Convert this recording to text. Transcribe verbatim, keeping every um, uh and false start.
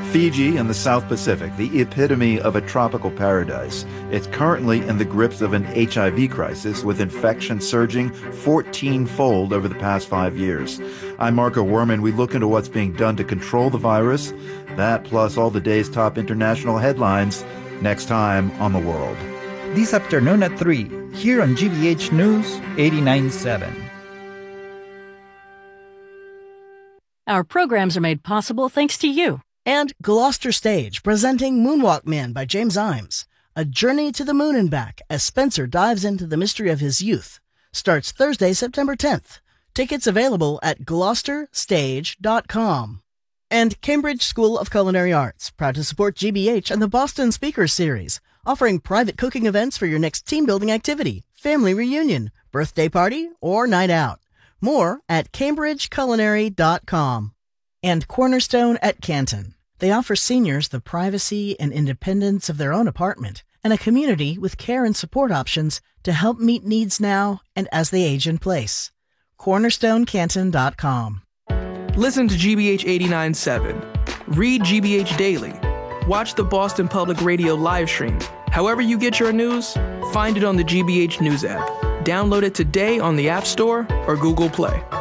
Fiji in the South Pacific, the epitome of a tropical paradise. It's currently in the grips of an H I V crisis, with infection surging fourteen-fold over the past five years. I'm Marco Werman. We look into what's being done to control the virus. That plus all the day's top international headlines next time on The World. This afternoon at three, here on G B H News eighty-nine point seven. Our programs are made possible thanks to you. And Gloucester Stage, presenting Moonwalk Man by James Imes. A journey to the moon and back as Spencer dives into the mystery of his youth. Starts Thursday, September tenth. Tickets available at gloucester stage dot com. And Cambridge School of Culinary Arts, proud to support G B H and the Boston Speakers Series, offering private cooking events for your next team-building activity, family reunion, birthday party, or night out. More at cambridge culinary dot com. And Cornerstone at Canton. They offer seniors the privacy and independence of their own apartment and a community with care and support options to help meet needs now and as they age in place. cornerstone canton dot com. Listen to G B H eighty-nine point seven. Read G B H Daily. Watch the Boston Public Radio live stream. However you get your news, find it on the G B H News app. Download it today on the App Store or Google Play.